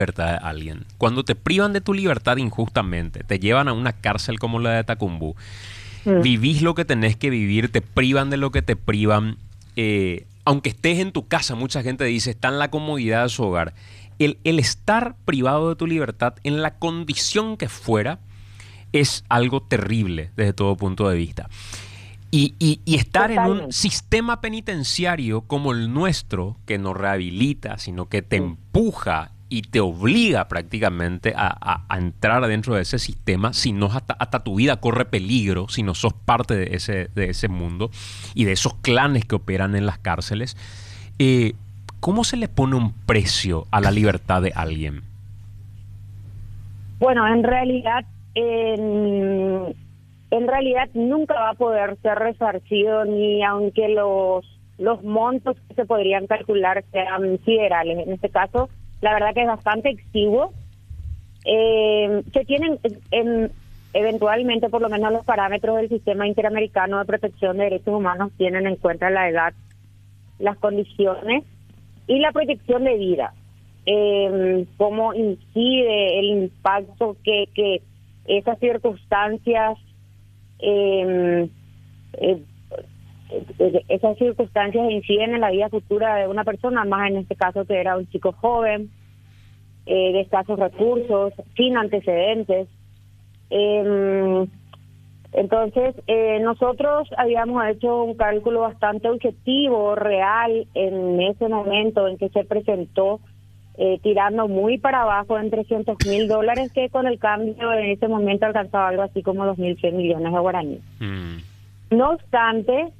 libertad de alguien. Cuando te privan de tu libertad injustamente, te llevan a una cárcel como la de Tacumbú, vivís lo que tenés que vivir, te privan de lo que te privan, aunque estés en tu casa, mucha gente dice, está en la comodidad de su hogar. El estar privado de tu libertad en la condición que fuera es algo terrible desde todo punto de vista. Y estar en un Totalmente. sistema penitenciario como el nuestro, que no rehabilita, sino que te empuja y te obliga prácticamente a entrar dentro de ese sistema, si no hasta tu vida corre peligro, si no sos parte de ese mundo y de esos clanes que operan en las cárceles. ¿Cómo se le pone un precio a la libertad de alguien? Bueno, en realidad nunca va a poder ser resarcido ni aunque los montos que se podrían calcular sean siderales. En este caso, la verdad que es bastante exiguo. Se tienen eventualmente, por lo menos los parámetros del Sistema Interamericano de Protección de Derechos Humanos tienen en cuenta la edad, las condiciones y la proyección de vida. Cómo incide el impacto que esas circunstancias esas circunstancias inciden en la vida futura de una persona, más en este caso que era un chico joven, de escasos recursos, sin antecedentes. Entonces, nosotros habíamos hecho un cálculo bastante objetivo, real, en ese momento en que se presentó, tirando muy para abajo en $300.000, que con el cambio en ese momento alcanzaba algo así como 2.100 millones de guaraníes. No obstante,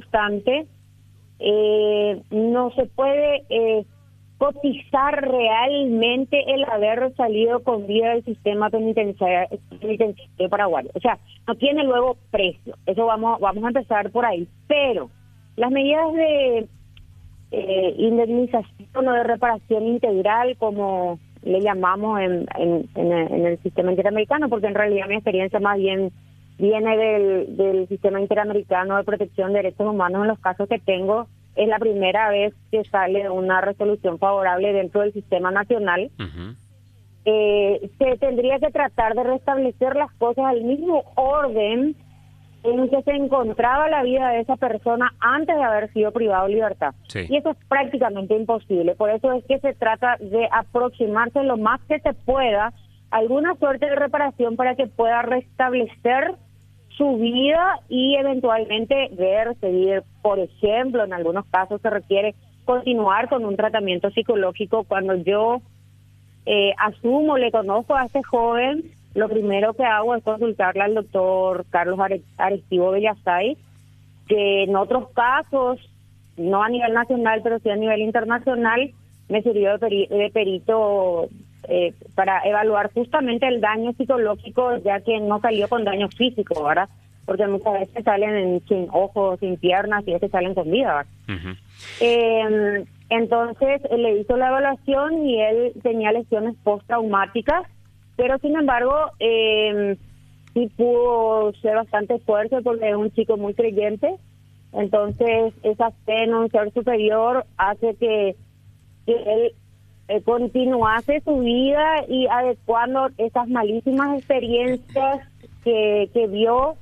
no se puede cotizar realmente el haber salido con vida del sistema penitenciario paraguayo. O sea, no tiene luego precio. Eso vamos a empezar por ahí. Pero las medidas de indemnización o de reparación integral, como le llamamos en el sistema interamericano, porque en realidad mi experiencia más bien viene del sistema interamericano de protección de derechos humanos. En los casos que tengo, es la primera vez que sale una resolución favorable dentro del sistema nacional. Se tendría que tratar de restablecer las cosas al mismo orden en que se encontraba la vida de esa persona antes de haber sido privado de libertad. Sí. Y eso es prácticamente imposible. Por eso es que se trata de aproximarse lo más que se pueda a alguna suerte de reparación para que pueda restablecer su vida y eventualmente seguir, por ejemplo, en algunos casos se requiere continuar con un tratamiento psicológico. Cuando yo asumo, le conozco a este joven, lo primero que hago es consultarle al doctor Carlos Arestivo Bellasay, que en otros casos, no a nivel nacional, pero sí a nivel internacional, me sirvió de perito para evaluar justamente el daño psicológico, ya que no salió con daño físico, ¿verdad? Porque muchas veces salen sin ojos, sin piernas, y veces salen con vida, ¿verdad? Entonces le hizo la evaluación y él tenía lesiones postraumáticas, pero sin embargo sí pudo ser bastante fuerte porque es un chico muy creyente. Entonces esa fe en un ser superior hace que él continuase su vida y adecuando esas malísimas experiencias que vio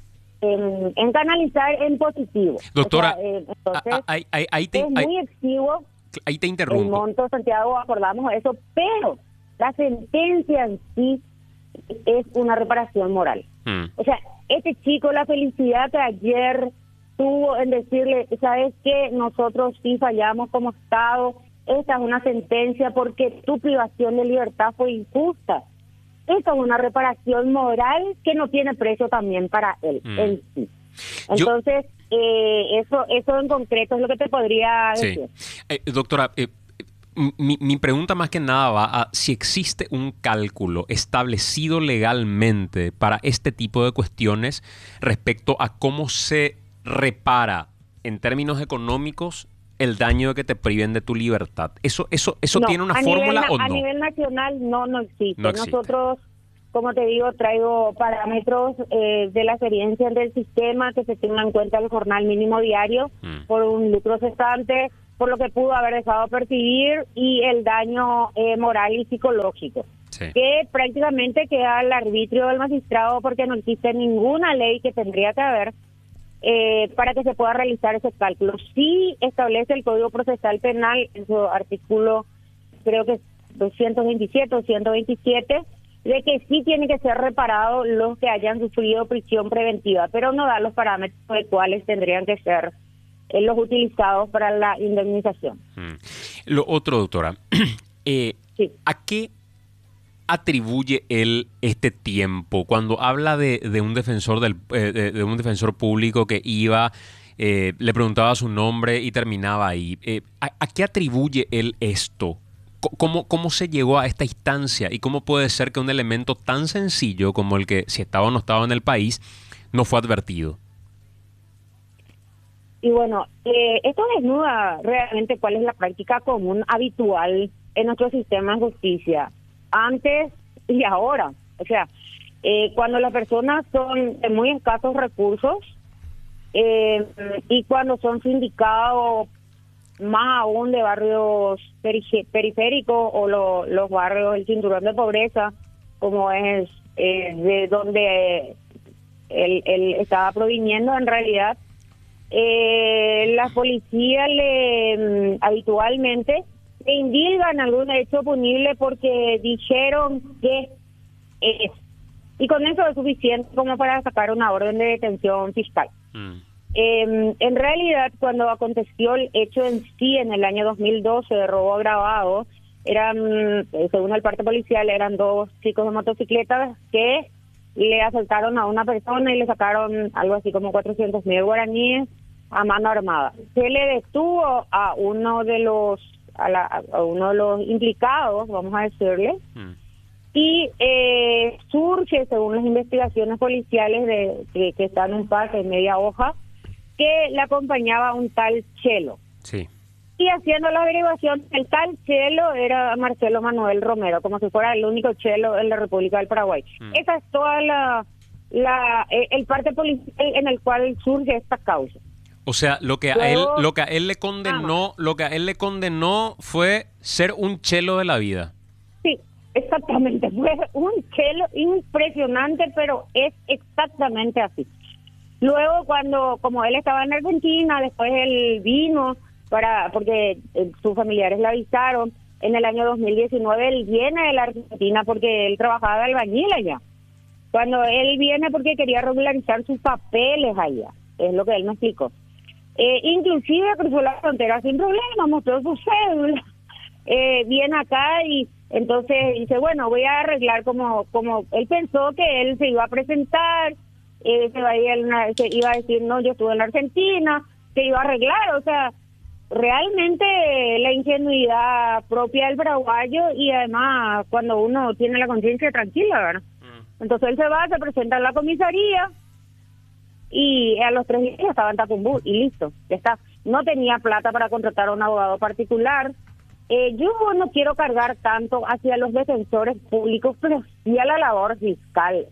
en canalizar en positivo. Doctora, O sea, entonces es ahí muy exiguo te el interrumpo. monto, Santiago, acordamos eso, pero la sentencia en sí es una reparación moral. O sea, este chico, la felicidad que ayer tuvo en decirle, ¿sabes qué? Nosotros sí fallamos como Estado, esta es una sentencia porque tu privación de libertad fue injusta. Esta es una reparación moral que no tiene precio también para él en sí. Entonces, eso en concreto es lo que te podría decir. Doctora, mi pregunta más que nada va a si existe un cálculo establecido legalmente para este tipo de cuestiones respecto a cómo se repara en términos económicos el daño de que te priven de tu libertad. ¿Eso No, tiene una fórmula o no? a nivel nacional no existe. No existe. Nosotros, como te digo, traigo parámetros de la experiencia del sistema, que se tenga en cuenta el jornal mínimo diario por un lucro cesante, por lo que pudo haber dejado percibir y el daño moral y psicológico, Sí. que prácticamente queda al arbitrio del magistrado porque no existe ninguna ley que tendría que haber para que se pueda realizar ese cálculo. Sí establece el Código Procesal Penal en su artículo, creo que 227 o 127, de que sí tiene que ser reparado los que hayan sufrido prisión preventiva, pero no da los parámetros de cuáles tendrían que ser los utilizados para la indemnización. Lo otro, doctora, Sí. ¿a qué atribuye él este tiempo cuando habla de un defensor de un defensor público que iba, le preguntaba su nombre y terminaba ahí? ¿A qué atribuye él esto? ¿Cómo se llegó a esta instancia y cómo puede ser que un elemento tan sencillo como el que si estaba o no estaba en el país no fue advertido? Y bueno, esto desnuda realmente cuál es la práctica común habitual en nuestro sistema de justicia, antes y ahora. O sea, cuando las personas son de muy escasos recursos y cuando son sindicados más aún de barrios periféricos o los barrios del cinturón de pobreza, como es de donde él estaba proviniendo en realidad, la policía habitualmente le indilgan algún hecho punible porque dijeron que es. Y con eso es suficiente como para sacar una orden de detención fiscal. En realidad, cuando aconteció el hecho en sí en el año 2012 de robo agravado, eran, según el parte policial, eran dos chicos de motocicletas que le asaltaron a una persona y le sacaron algo así como 400.000 guaraníes a mano armada. Se le detuvo a uno de los implicados, vamos a decirle, y surge, según las investigaciones policiales que están en un par de media hoja, que le acompañaba un tal Chelo. Sí. Y haciendo la averiguación, el tal Chelo era Marcelo Manuel Romero, como si fuera el único Chelo en la República del Paraguay. Esa es toda el parte policial en el cual surge esta causa. O sea, lo que a él le condenó fue ser un chelo de la vida. Sí, exactamente. Fue un chelo impresionante, pero es exactamente así. Luego, como él estaba en Argentina, después él vino porque sus familiares le avisaron. En el año 2019 él viene de la Argentina porque él trabajaba de albañil allá. Cuando él viene porque quería regularizar sus papeles allá, es lo que él me explicó. Inclusive cruzó la frontera sin problema, mostró su cédula, viene acá y entonces dice, bueno, voy a arreglar como él pensó que él se iba a presentar, se iba a decir, no, yo estuve en la Argentina, se iba a arreglar, o sea, realmente la ingenuidad propia del paraguayo y además cuando uno tiene la conciencia tranquila, ¿verdad? Entonces él se presenta en la comisaría y a los 3 días estaba en Tacumbú y listo, ya está. No tenía plata para contratar a un abogado particular. Yo no quiero cargar tanto hacia los defensores públicos, pero sí a la labor fiscal.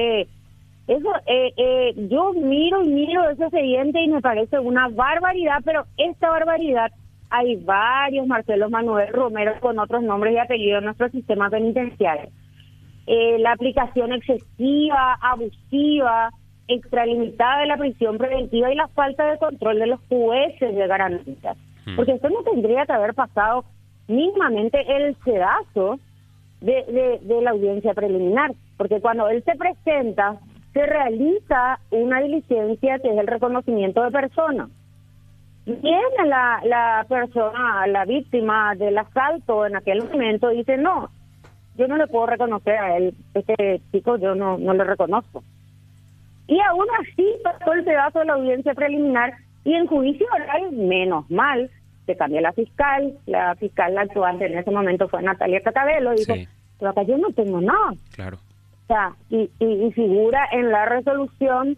Yo miro ese expediente y me parece una barbaridad, pero esta barbaridad hay varios Marcelo Manuel Romero con otros nombres y apellidos en nuestro sistema penitenciario. La aplicación excesiva, abusiva, extralimitada de la prisión preventiva y la falta de control de los jueces de garantías. Porque esto no tendría que haber pasado mismamente el sedazo de la audiencia preliminar, porque cuando él se presenta, se realiza una diligencia que es el reconocimiento de persona. Viene la persona, la víctima del asalto en aquel momento, dice, no, yo no le puedo reconocer a él, este chico yo no le reconozco. Y aún así pasó el pedazo de la audiencia preliminar y en juicio oral, menos mal, se cambió la fiscal actuante en ese momento fue Natalia Catabello, dijo, sí, pero acá yo no tengo nada. Claro. O sea, y figura en la resolución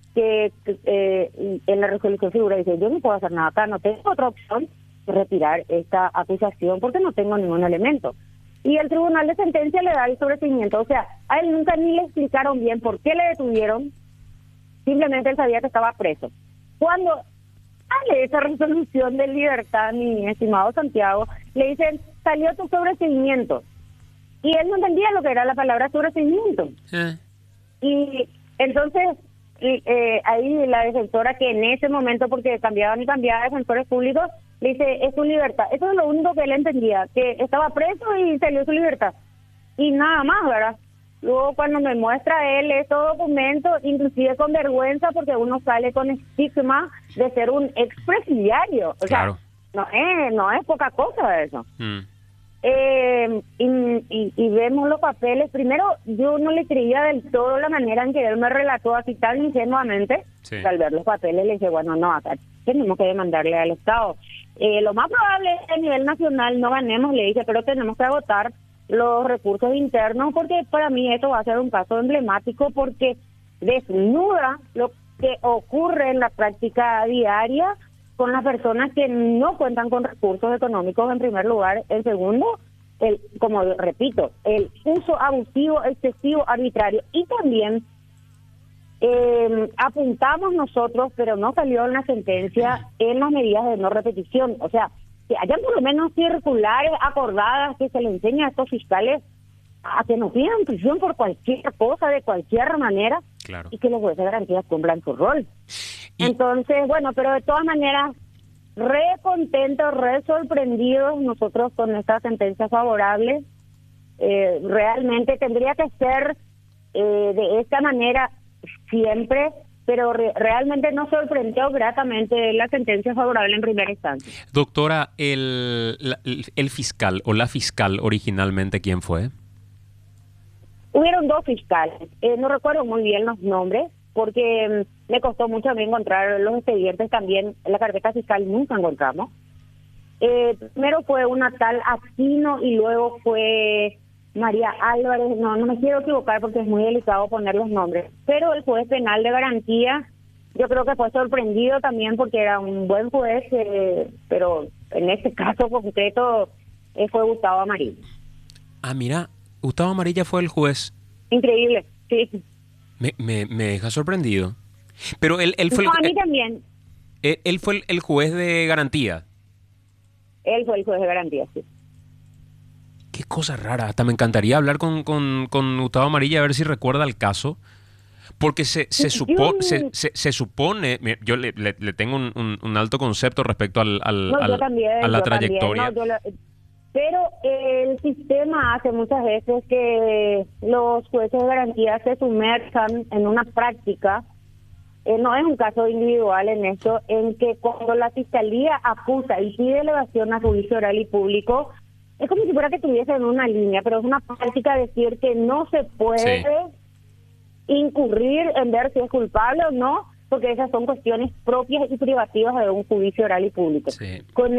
en la resolución figura, dice, yo no puedo hacer nada acá, no tengo otra opción que retirar esta acusación porque no tengo ningún elemento. Y el tribunal de sentencia le da el sobreseimiento, o sea, a él nunca ni le explicaron bien por qué le detuvieron, simplemente él sabía que estaba preso. Cuando sale esa resolución de libertad, mi estimado Santiago, le dicen, salió tu sobreseimiento. Y él no entendía lo que era la palabra sobreseimiento. Y entonces, ahí la defensora, que en ese momento, porque cambiaban y cambiaban defensores públicos, le dice, es su libertad. Eso es lo único que él entendía, que estaba preso y salió su libertad. Y nada más, ¿verdad? Luego cuando me muestra él estos documentos, inclusive con vergüenza, porque uno sale con estigma de ser un expresidiario. O claro. sea, no es poca cosa eso. Y vemos los papeles. Primero, yo no le creía del todo la manera en que él me relató así tan ingenuamente. Sí. Al ver los papeles le dije, bueno, no, acá tenemos que demandarle al Estado. Lo más probable es que a nivel nacional no ganemos, le dije, pero tenemos que agotar los recursos internos, porque para mí esto va a ser un caso emblemático, porque desnuda lo que ocurre en la práctica diaria con las personas que no cuentan con recursos económicos, en primer lugar. En segundo, como repito, el uso abusivo, excesivo, arbitrario. Y también apuntamos nosotros, pero no salió en la sentencia, en las medidas de no repetición. O sea, que hayan por lo menos circulares acordadas que se le enseñe a estos fiscales a que no pidan prisión por cualquier cosa, de cualquier manera, claro. Y que los jueces de garantías cumplan su rol. Entonces, bueno, pero de todas maneras, re contentos, re sorprendidos nosotros con esta sentencia favorable. Realmente tendría que ser de esta manera siempre, pero realmente nos sorprendió gratamente la sentencia favorable en primera instancia. Doctora, el fiscal o la fiscal originalmente, ¿quién fue? Hubieron dos fiscales, no recuerdo muy bien los nombres, porque me costó mucho a mí encontrar los expedientes también. En la carpeta fiscal nunca encontramos. Primero fue una tal Aquino y luego fue María Álvarez. No me quiero equivocar porque es muy delicado poner los nombres. Pero el juez penal de garantía, yo creo que fue sorprendido también porque era un buen juez, pero en este caso concreto fue Gustavo Amarilla. Ah, mira, Gustavo Amarilla fue el juez. Increíble, sí. Me deja sorprendido. Pero él fue... No, a mí también. Él fue el juez de garantía. Él fue el juez de garantía, sí. Qué cosa rara. Hasta me encantaría hablar con Gustavo Amarilla a ver si recuerda el caso. Porque se supone... Yo le tengo un alto concepto respecto a la trayectoria. Pero el sistema hace muchas veces que los jueces de garantía se sumerjan en una práctica. No es un caso individual en esto, en que cuando la fiscalía acusa y pide elevación a juicio oral y público, es como si fuera que estuviese en una línea, pero es una práctica decir que no se puede incurrir en ver si es culpable o no, porque esas son cuestiones propias y privativas de un juicio oral y público. Sí. Con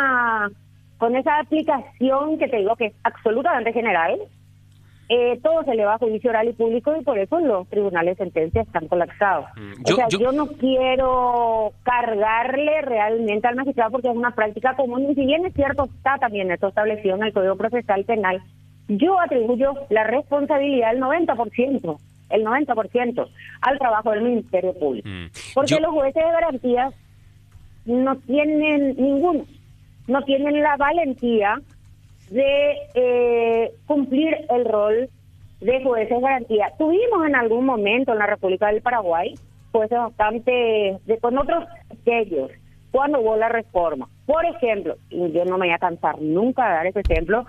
esa aplicación que te digo que es absolutamente general, todo se le va a juicio oral y público, y por eso los tribunales de sentencia están colapsados. Yo no quiero cargarle realmente al magistrado porque es una práctica común, y si bien es cierto, está también esto establecido en el Código Procesal Penal, yo atribuyo la responsabilidad del 90%, al trabajo del Ministerio Público. Porque los jueces de garantías no tienen la valentía de cumplir el rol de jueces de garantía. Tuvimos en algún momento en la República del Paraguay jueces bastante con otros criterios cuando hubo la reforma. Por ejemplo, y yo no me voy a cansar nunca de dar ese ejemplo,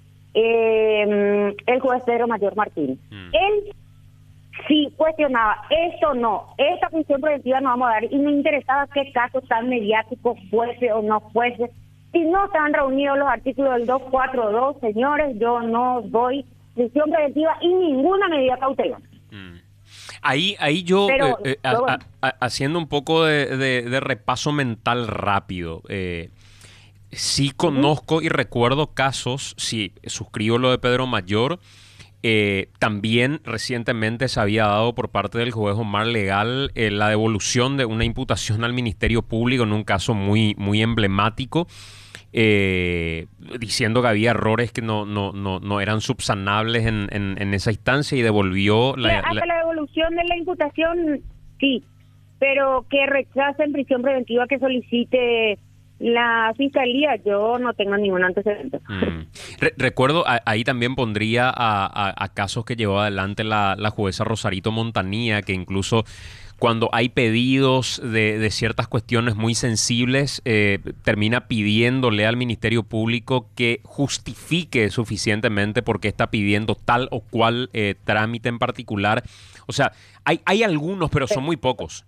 el juez Pedro Mayor Martínez. Él sí cuestionaba, esto no, esta función preventiva no vamos a dar, y me interesaba qué caso tan mediático fuese o no fuese. Si no estaban reunidos los artículos del 242, señores, yo no doy prisión preventiva y ninguna medida cautelar. Ahí yo, haciendo un poco de repaso mental rápido, sí conozco y recuerdo casos, sí, suscribo lo de Pedro Mayor. También recientemente se había dado por parte del juez Omar Legal la devolución de una imputación al Ministerio Público en un caso muy, muy emblemático, diciendo que había errores que no eran subsanables en esa instancia, y devolvió hasta la devolución de la imputación, sí, pero que rechacen prisión preventiva que solicite la fiscalía, yo no tengo ningún antecedente. Recuerdo, ahí también pondría a casos que llevó adelante la jueza Rosarito Montanía, que incluso cuando hay pedidos de ciertas cuestiones muy sensibles, termina pidiéndole al Ministerio Público que justifique suficientemente por qué está pidiendo tal o cual trámite en particular. O sea, hay algunos, pero son muy pocos.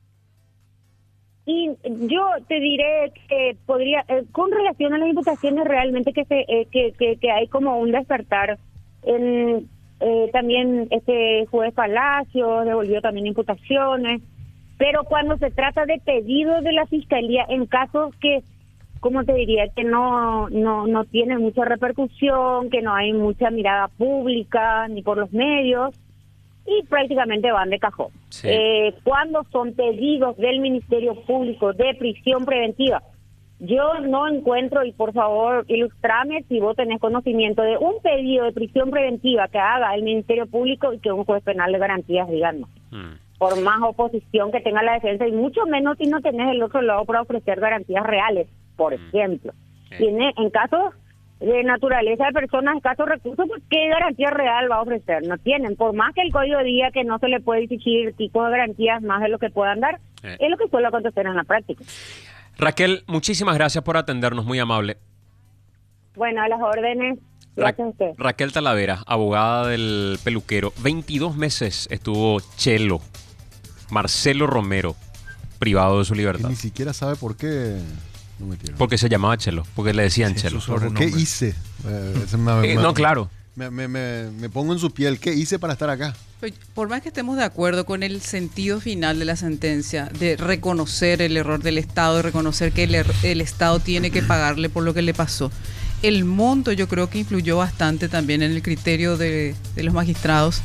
Y yo te diré que podría, con relación a las imputaciones, realmente que hay como un despertar. También este juez Palacio devolvió también imputaciones, pero cuando se trata de pedidos de la fiscalía en casos que, como te diría, que no tienen mucha repercusión, que no hay mucha mirada pública ni por los medios, y prácticamente van de cajón. Sí. Cuando son pedidos del Ministerio Público de prisión preventiva, yo no encuentro, y por favor ilustrame si vos tenés conocimiento de un pedido de prisión preventiva que haga el Ministerio Público y que un juez penal de garantías diga no. Por más oposición que tenga la defensa, y mucho menos si no tenés el otro lado para ofrecer garantías reales, por ejemplo. Tiene en casos de naturaleza de personas, escasos recursos, pues ¿qué garantía real va a ofrecer? No tienen, por más que el código diga que no se le puede exigir tipos de garantías más de lo que puedan dar, es lo que suele acontecer en la práctica. Raquel, muchísimas gracias por atendernos, muy amable. Bueno, a las órdenes. Gracias a usted. Raquel Talavera, abogada del peluquero. 22 meses estuvo Chelo, Marcelo Romero, privado de su libertad. Y ni siquiera sabe por qué. Porque se llamaba Chelo, porque le decían Chelo. ¿Qué hice? No, claro. Me pongo en su piel. ¿Qué hice para estar acá? Por más que estemos de acuerdo con el sentido final de la sentencia, de reconocer el error del Estado, de reconocer que el Estado tiene que pagarle por lo que le pasó, el monto yo creo que influyó bastante también en el criterio de los magistrados,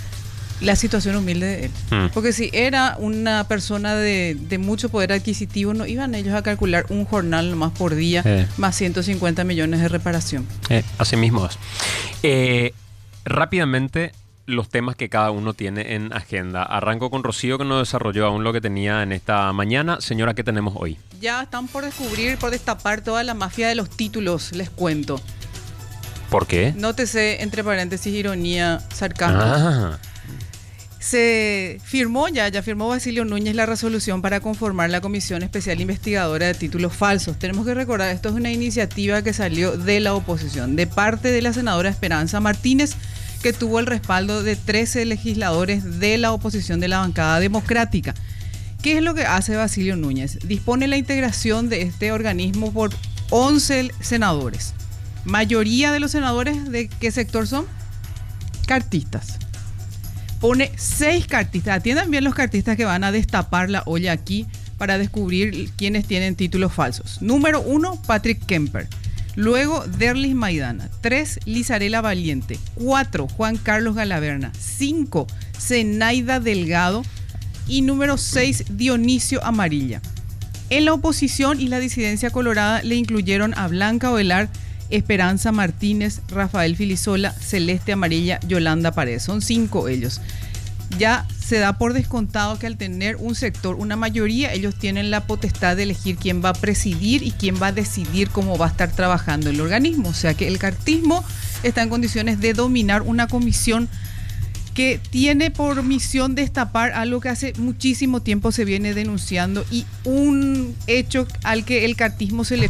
la situación humilde de él. Porque si era una persona de mucho poder adquisitivo, no iban ellos a calcular un jornal nomás por día, más 150 millones de reparación. Así mismo es. Rápidamente, los temas que cada uno tiene en agenda. Arranco con Rocío, que no desarrolló aún lo que tenía en esta mañana. Señora, ¿qué tenemos hoy? Ya están por descubrir, por destapar toda la mafia de los títulos, les cuento. ¿Por qué? Nótese, entre paréntesis, ironía, sarcasmo. Se firmó ya firmó Basilio Núñez la resolución para conformar la Comisión Especial Investigadora de Títulos Falsos. Tenemos que recordar, esto es una iniciativa que salió de la oposición, de parte de la senadora Esperanza Martínez, que tuvo el respaldo de 13 legisladores de la oposición de la bancada democrática. ¿Qué es lo que hace Basilio Núñez? Dispone la integración de este organismo por 11 senadores. Mayoría de los senadores, ¿de qué sector son? Cartistas. Pone 6 cartistas. Atiendan bien los cartistas que van a destapar la olla aquí para descubrir quiénes tienen títulos falsos. Número 1, Patrick Kemper. Luego, Derlis Maidana. 3, Lizarela Valiente. 4, Juan Carlos Galaverna. 5, Zenaida Delgado. Y número 6, Dionisio Amarilla. En la oposición y la disidencia colorada le incluyeron a Blanca Ovelar, Esperanza Martínez, Rafael Filisola, Celeste Amarilla, Yolanda Paredes. Son 5 ellos. Ya se da por descontado que al tener un sector, una mayoría, ellos tienen la potestad de elegir quién va a presidir y quién va a decidir cómo va a estar trabajando el organismo. O sea que el cartismo está en condiciones de dominar una comisión que tiene por misión destapar algo que hace muchísimo tiempo se viene denunciando, y un hecho al que el cartismo se le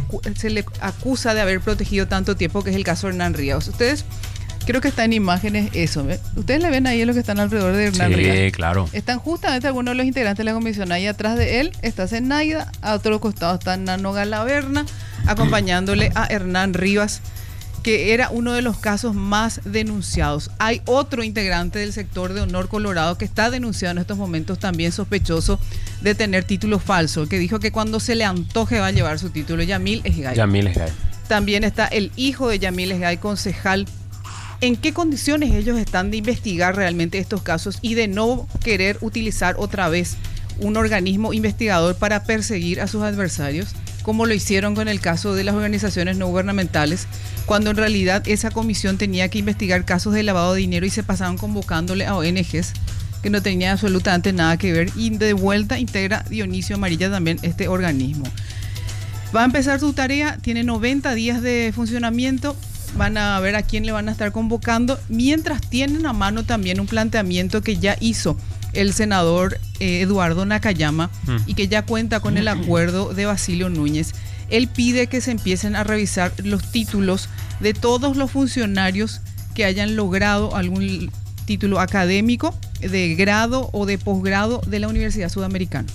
acusa de haber protegido tanto tiempo, que es el caso de Hernán Ríos. Ustedes, creo que está en imágenes eso, ¿eh? Ustedes le ven ahí a los que están alrededor de Hernán Ríos. Sí, claro. Están justamente algunos de los integrantes de la comisión. Ahí atrás de él está Zenaida, a otro costado está Nano Galaverna, acompañándole a Hernán Rivas, que era uno de los casos más denunciados. Hay otro integrante del sector de Honor Colorado que está denunciado en estos momentos, también sospechoso de tener título falso, que dijo que cuando se le antoje va a llevar su título, Yamil Esgay. También está el hijo de Yamil Esgay, concejal. ¿En qué condiciones ellos están de investigar realmente estos casos y de no querer utilizar otra vez un organismo investigador para perseguir a sus adversarios, como lo hicieron con el caso de las organizaciones no gubernamentales, cuando en realidad esa comisión tenía que investigar casos de lavado de dinero y se pasaban convocándole a ONGs que no tenía absolutamente nada que ver, y de vuelta integra Dionisio Amarilla también este organismo. Va a empezar su tarea, tiene 90 días de funcionamiento, van a ver a quién le van a estar convocando, mientras tienen a mano también un planteamiento que ya hizo el senador Eduardo Nakayama y que ya cuenta con el acuerdo de Basilio Núñez. Él pide que se empiecen a revisar los títulos de todos los funcionarios que hayan logrado algún título académico de grado o de posgrado de la Universidad Sudamericana.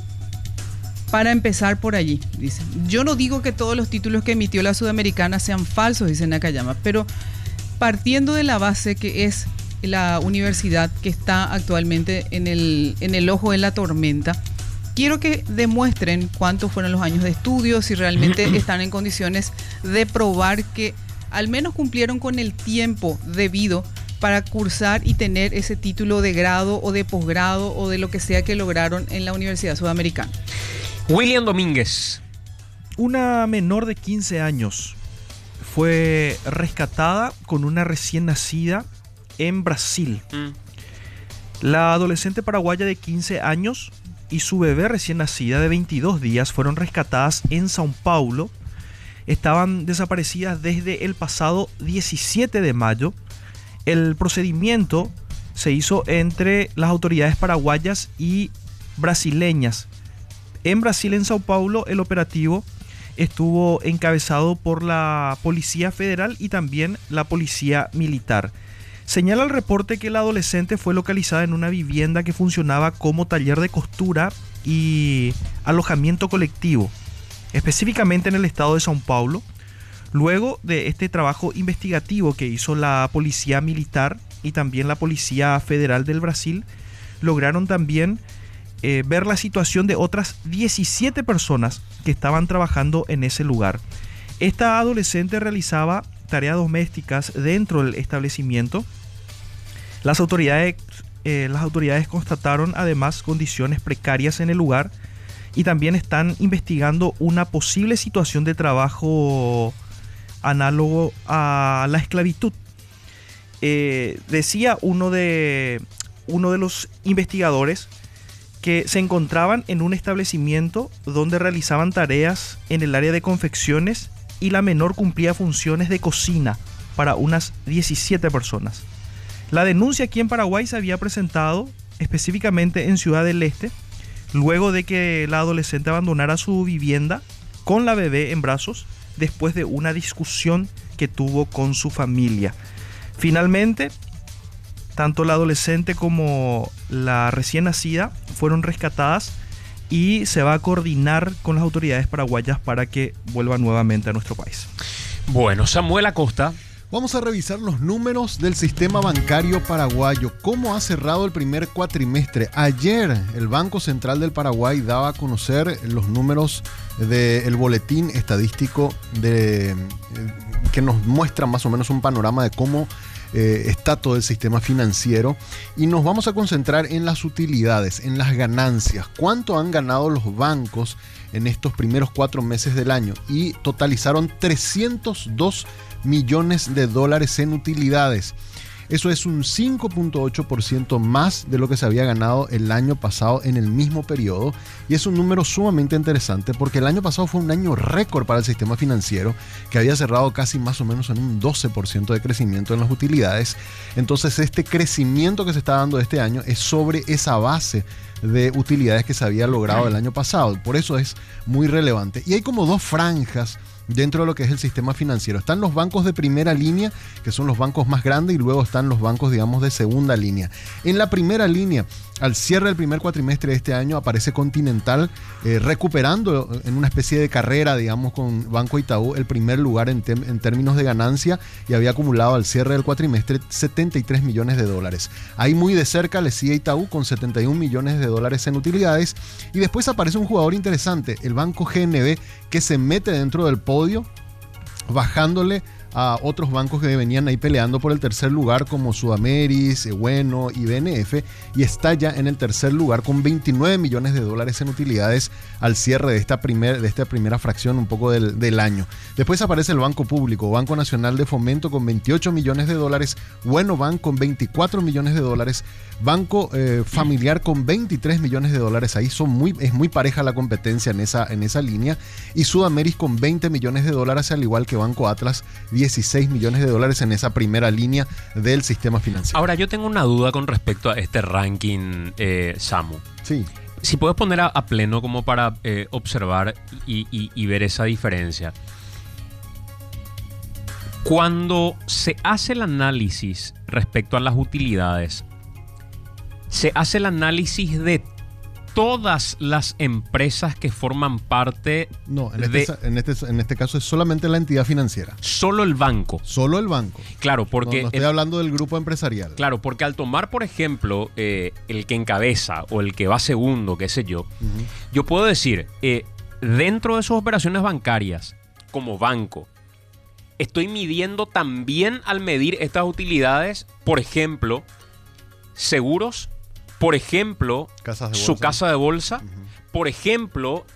Para empezar por allí, dicen. Yo no digo que todos los títulos que emitió la Sudamericana sean falsos, dice Nakayama, pero partiendo de la base que es la universidad que está actualmente en el ojo de la tormenta, quiero que demuestren cuántos fueron los años de estudio, si realmente están en condiciones de probar que al menos cumplieron con el tiempo debido para cursar y tener ese título de grado o de posgrado o de lo que sea que lograron en la Universidad Sudamericana. William Domínguez. Una menor de 15 años fue rescatada con una recién nacida en Brasil. La adolescente paraguaya de 15 años y su bebé recién nacida de 22 días fueron rescatadas en São Paulo. Estaban desaparecidas desde el pasado 17 de mayo. El procedimiento se hizo entre las autoridades paraguayas y brasileñas. En Brasil, en São Paulo, el operativo estuvo encabezado por la Policía Federal y también la Policía Militar. Señala el reporte que la adolescente fue localizada en una vivienda que funcionaba como taller de costura y alojamiento colectivo, específicamente en el estado de São Paulo. Luego de este trabajo investigativo que hizo la Policía Militar y también la Policía Federal del Brasil, lograron también ver la situación de otras 17 personas que estaban trabajando en ese lugar. Esta adolescente realizaba tareas domésticas dentro del establecimiento. Las autoridades constataron además condiciones precarias en el lugar y también están investigando una posible situación de trabajo análogo a la esclavitud. Decía uno de los investigadores que se encontraban en un establecimiento donde realizaban tareas en el área de confecciones y la menor cumplía funciones de cocina para unas 17 personas. La denuncia aquí en Paraguay se había presentado específicamente en Ciudad del Este, luego de que la adolescente abandonara su vivienda con la bebé en brazos después de una discusión que tuvo con su familia. Finalmente, tanto la adolescente como la recién nacida fueron rescatadas y se va a coordinar con las autoridades paraguayas para que vuelvan nuevamente a nuestro país. Bueno, Samuel Acosta. Vamos a revisar los números del sistema bancario paraguayo. ¿Cómo ha cerrado el primer cuatrimestre? Ayer el Banco Central del Paraguay daba a conocer los números del boletín estadístico que nos muestra más o menos un panorama de cómo está todo el sistema financiero, y nos vamos a concentrar en las utilidades, en las ganancias. ¿Cuánto han ganado los bancos en estos primeros 4 meses del año? Y totalizaron 302 millones de dólares en utilidades. Eso es un 5.8% más de lo que se había ganado el año pasado en el mismo periodo, y es un número sumamente interesante porque el año pasado fue un año récord para el sistema financiero, que había cerrado casi más o menos en un 12% de crecimiento en las utilidades. Entonces este crecimiento que se está dando este año es sobre esa base de utilidades que se había logrado el año pasado. Por eso es muy relevante. Y hay como dos franjas dentro de lo que es el sistema financiero. Están los bancos de primera línea, que son los bancos más grandes, y luego están los bancos, digamos, de segunda línea. En la primera línea, al cierre del primer cuatrimestre de este año, aparece Continental recuperando en una especie de carrera, digamos, con Banco Itaú, el primer lugar en términos de ganancia, y había acumulado al cierre del cuatrimestre 73 millones de dólares. Ahí muy de cerca le sigue Itaú con 71 millones de dólares en utilidades, y después aparece un jugador interesante, el Banco GNB, que se mete dentro del podio, bajándole a otros bancos que venían ahí peleando por el tercer lugar como Sudameris, Bueno y BNF, y está ya en el tercer lugar con 29 millones de dólares en utilidades al cierre de esta primera fracción un poco del año. Después aparece el Banco Público, Banco Nacional de Fomento con 28 millones de dólares, Bueno Bank con 24 millones de dólares, Banco Familiar con 23 millones de dólares. Ahí es muy pareja la competencia en esa línea, y Sudameris con 20 millones de dólares, al igual que Banco Atlas 16 millones de dólares en esa primera línea del sistema financiero. Ahora, yo tengo una duda con respecto a este ranking, Samu. Sí. Si puedes poner a pleno como para observar y ver esa diferencia. Cuando se hace el análisis respecto a las utilidades, se hace el análisis de todas las empresas que forman parte. No, en este caso es solamente la entidad financiera. Solo el banco. Solo el banco. Claro, porque... No estoy hablando del grupo empresarial. Claro, porque al tomar, por ejemplo, el que encabeza o el que va segundo, qué sé yo, yo puedo decir, dentro de sus operaciones bancarias, como banco, estoy midiendo también al medir estas utilidades, por ejemplo, seguros, por ejemplo, su casa de bolsa, por ejemplo,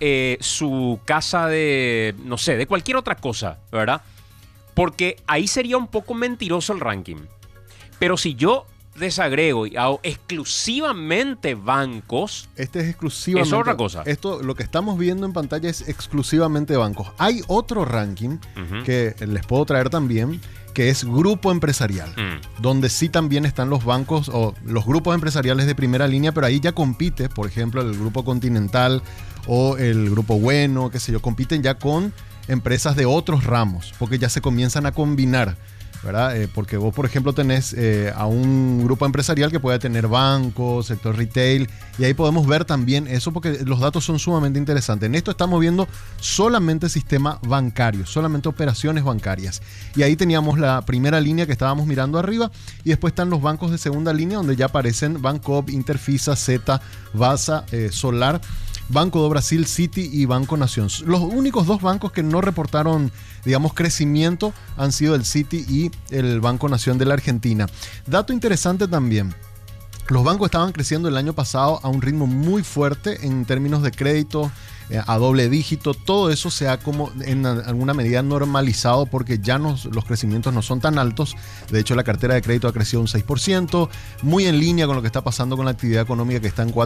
su casa de, no sé, de cualquier otra cosa, ¿verdad? Porque ahí sería un poco mentiroso el ranking. Pero si yo desagrego y hago exclusivamente bancos, este es exclusivamente... Es otra cosa. Esto, lo que estamos viendo en pantalla es exclusivamente bancos. Hay otro ranking que les puedo traer también, que es grupo empresarial, donde sí también están los bancos o los grupos empresariales de primera línea, pero ahí ya compite, por ejemplo, el Grupo Continental o el Grupo Bueno, qué sé yo, compiten ya con empresas de otros ramos, porque ya se comienzan a combinar, ¿verdad? Porque vos, por ejemplo, tenés a un grupo empresarial que puede tener bancos, sector retail, y ahí podemos ver también eso, porque los datos son sumamente interesantes. En esto estamos viendo solamente sistema bancario, solamente operaciones bancarias. Y ahí teníamos la primera línea que estábamos mirando arriba, y después están los bancos de segunda línea, donde ya aparecen Bancoop, Interfisa, Zeta, Vasa, Solar, Banco do Brasil, Citi y Banco Nación. Los únicos dos bancos que no reportaron, digamos, crecimiento han sido el Citi y el Banco Nación de la Argentina. Dato interesante también. Los bancos estaban creciendo el año pasado a un ritmo muy fuerte en términos de crédito, a doble dígito. Todo eso se ha como en alguna medida normalizado, porque ya los crecimientos no son tan altos. De hecho, la cartera de crédito ha crecido un 6%, muy en línea con lo que está pasando con la actividad económica, que está en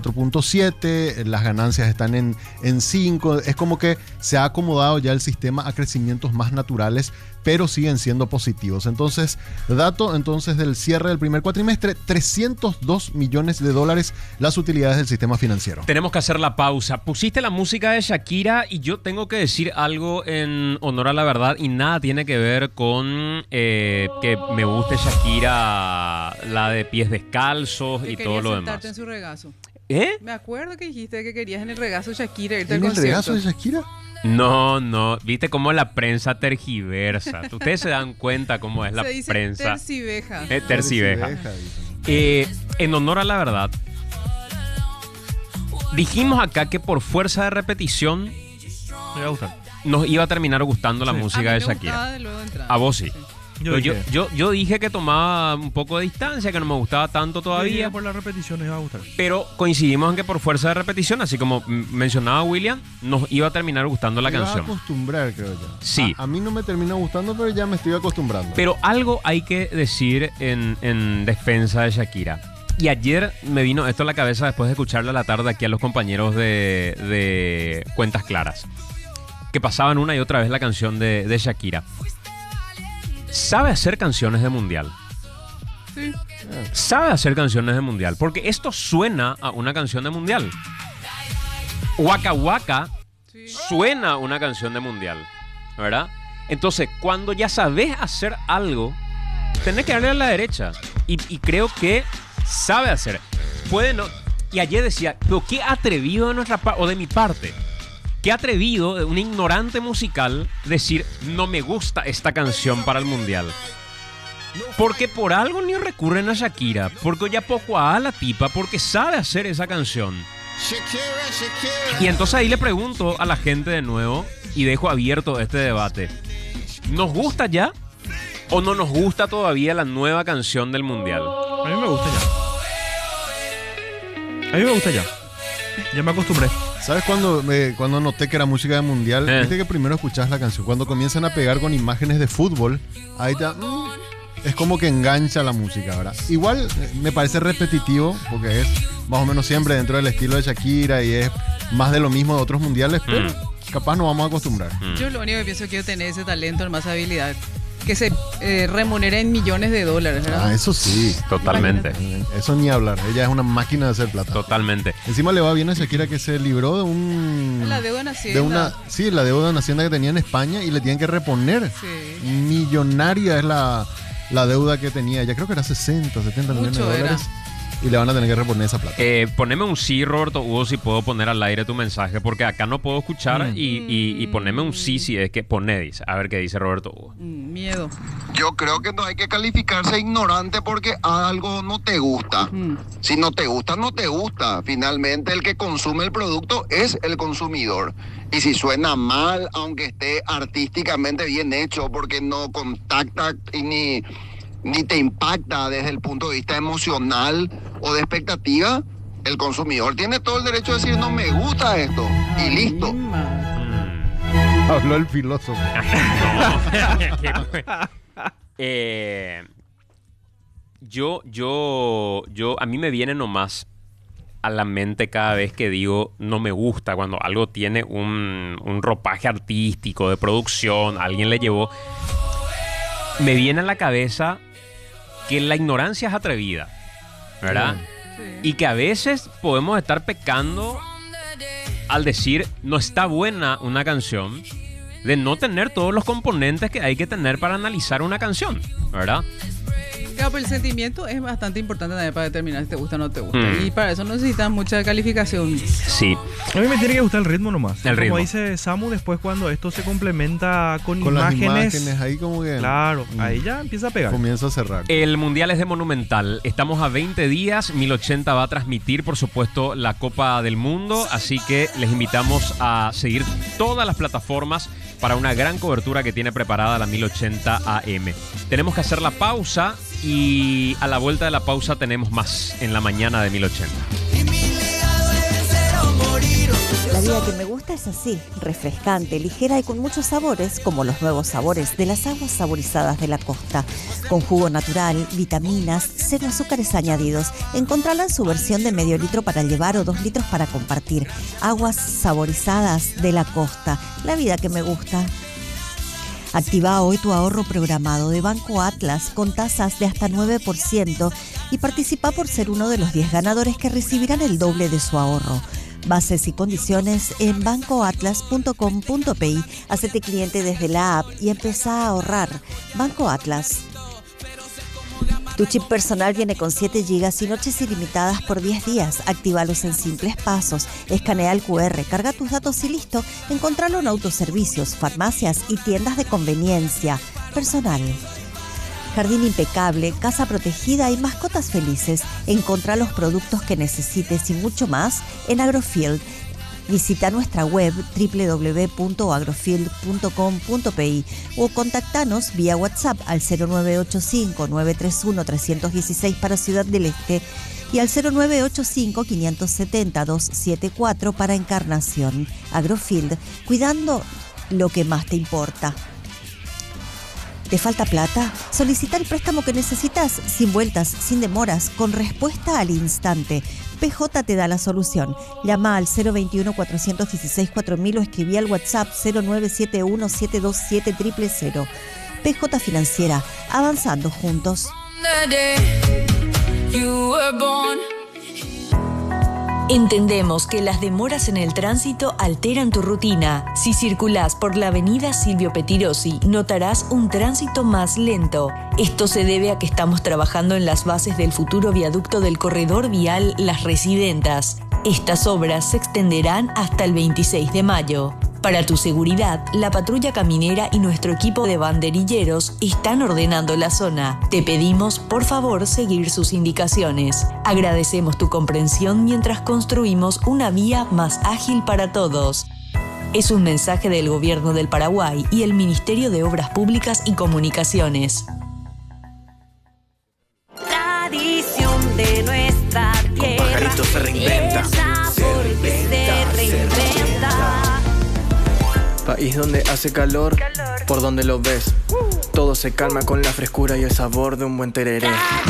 4.7%, las ganancias están en 5%. Es como que se ha acomodado ya el sistema a crecimientos más naturales, pero siguen siendo positivos. Entonces, dato del cierre del primer cuatrimestre, 302 millones de dólares las utilidades del sistema financiero. Tenemos que hacer la pausa. Pusiste la música de Shakira y yo tengo que decir algo en honor a la verdad, y nada tiene que ver con que me guste Shakira, la de pies descalzos y todo lo demás. En su regazo. ¿Eh? Me acuerdo que dijiste que querías en el regazo Shakira irte ¿En al el concierto. regazo de Shakira? No, viste cómo la prensa tergiversa. Ustedes se dan cuenta cómo es la Se dice prensa. terciveja. Terciveja. En honor a la verdad, dijimos acá que por fuerza de repetición Me va a gustar. nos iba a terminar gustando la música de Shakira. A vos sí. Yo dije que tomaba un poco de distancia, que no me gustaba tanto todavía. Por las repeticiones va a gustar. Pero coincidimos en que por fuerza de repetición, así como mencionaba William, nos iba a terminar gustando la canción. Me iba a acostumbrar, creo yo. Sí. A mí no me terminó gustando, pero ya me estoy acostumbrando. Pero algo hay que decir en defensa de Shakira. Y ayer me vino esto a la cabeza después de escucharle a la tarde aquí a los compañeros de Cuentas Claras, que pasaban una y otra vez la canción de Shakira. Sabe hacer canciones de mundial. Sí. Sabe hacer canciones de mundial, porque esto suena a una canción de mundial. Waka Waka suena a una canción de mundial, ¿verdad? Entonces, cuando ya sabes hacer algo, tenés que darle a la derecha. Y creo que sabe hacer. Puede no. Y ayer decía, pero qué atrevido de nuestra parte, o de mi parte. Qué atrevido de un ignorante musical decir, no me gusta esta canción para el mundial. Porque por algo ni recurren a Shakira, porque ya poco a la tipa, porque sabe hacer esa canción. Y entonces ahí le pregunto a la gente de nuevo, y dejo abierto este debate. ¿Nos gusta ya? ¿O no nos gusta todavía la nueva canción del Mundial? A mí me gusta ya. A mí me gusta ya. Ya me acostumbré. ¿Sabes cuando noté que era música de mundial? Viste que primero escuchás la canción. Cuando comienzan a pegar con imágenes de fútbol, ahí es como que engancha la música, ¿verdad? Igual me parece repetitivo, porque es más o menos siempre dentro del estilo de Shakira y es más de lo mismo de otros mundiales, pero capaz nos vamos a acostumbrar. Yo lo único que pienso es que quiero tener ese talento, más habilidad, que se remunere en millones de dólares, ¿verdad? Ah, eso sí. Totalmente. Eso ni hablar. Ella es una máquina de hacer plata. Totalmente. Encima le va bien a Shakira, que se libró de un... La deuda en Hacienda. Sí, la deuda en Hacienda que tenía en España y le tienen que reponer. Sí. Millonaria es la deuda que tenía. Ya creo que era 60, 70 millones de dólares. Y le van a tener que reponer esa plata. Poneme un sí, Roberto Hugo, si puedo poner al aire tu mensaje, porque acá no puedo escuchar y poneme un sí, si es que dice. A ver qué dice Roberto Hugo. Miedo. Yo creo que no hay que calificarse ignorante porque algo no te gusta. Si no te gusta, no te gusta. Finalmente el que consume el producto es el consumidor. Y si suena mal, aunque esté artísticamente bien hecho, porque no contacta y ni te impacta desde el punto de vista emocional o de expectativa, el consumidor tiene todo el derecho a decir no me gusta esto y listo. Habló el filósofo. A mí me viene nomás a la mente cada vez que digo no me gusta, cuando algo tiene un ropaje artístico, de producción, alguien le llevó, me viene a la cabeza que la ignorancia es atrevida, ¿verdad? Sí. Y que a veces podemos estar pecando al decir no está buena una canción, de no tener todos los componentes que hay que tener para analizar una canción, ¿verdad? Claro, pero el sentimiento es bastante importante también para determinar si te gusta o no te gusta. Y para eso necesitas mucha calificación. Sí. A mí me tiene que gustar el ritmo nomás. El ritmo. Como dice Samu, después cuando esto se complementa con las imágenes, ahí como que... Claro, ahí ya empieza a pegar. Comienza a cerrar. El Mundial es de Monumental. Estamos a 20 días. 1080 va a transmitir, por supuesto, la Copa del Mundo. Así que les invitamos a seguir todas las plataformas para una gran cobertura que tiene preparada la 1080 AM. Tenemos que hacer la pausa y a la vuelta de la pausa tenemos más en la mañana de 1080. La vida que me gusta es así, refrescante, ligera y con muchos sabores, como los nuevos sabores de las aguas saborizadas de la costa. Con jugo natural, vitaminas, cero azúcares añadidos. Encontrala en su versión de medio litro para llevar o 2 litros para compartir. Aguas saborizadas de la costa. La vida que me gusta. Activa hoy tu ahorro programado de Banco Atlas con tasas de hasta 9% y participa por ser uno de los 10 ganadores que recibirán el doble de su ahorro. Bases y condiciones en bancoatlas.com.pi. Hacete cliente desde la app y empezá a ahorrar. Banco Atlas. Tu chip personal viene con 7 GB y noches ilimitadas por 10 días. Actívalos en simples pasos. Escanea el QR, carga tus datos y listo. Encontralo en autoservicios, farmacias y tiendas de conveniencia. Personal. Jardín impecable, casa protegida y mascotas felices. Encontrá los productos que necesites y mucho más en Agrofield. Visita nuestra web www.agrofield.com.pi o contactanos vía WhatsApp al 0985-931-316 para Ciudad del Este y al 0985-570-274 para Encarnación. Agrofield, cuidando lo que más te importa. ¿Te falta plata? Solicita el préstamo que necesitas sin vueltas, sin demoras, con respuesta al instante. PJ te da la solución. Llama al 021-416-4000 o escribí al WhatsApp 0971-727-000. PJ Financiera, avanzando juntos. Entendemos que las demoras en el tránsito alteran tu rutina. Si circulás por la avenida Silvio Pettirossi, notarás un tránsito más lento. Esto se debe a que estamos trabajando en las bases del futuro viaducto del corredor vial Las Residentas. Estas obras se extenderán hasta el 26 de mayo. Para tu seguridad, la patrulla caminera y nuestro equipo de banderilleros están ordenando la zona. Te pedimos, por favor, seguir sus indicaciones. Agradecemos tu comprensión mientras construimos una vía más ágil para todos. Es un mensaje del Gobierno del Paraguay y el Ministerio de Obras Públicas y Comunicaciones. de nuestra tierra. Con Pajarito se reinventa. El sabor que se reinventa. País donde hace calor, por donde lo ves. Todo se calma con la frescura y el sabor de un buen tereré.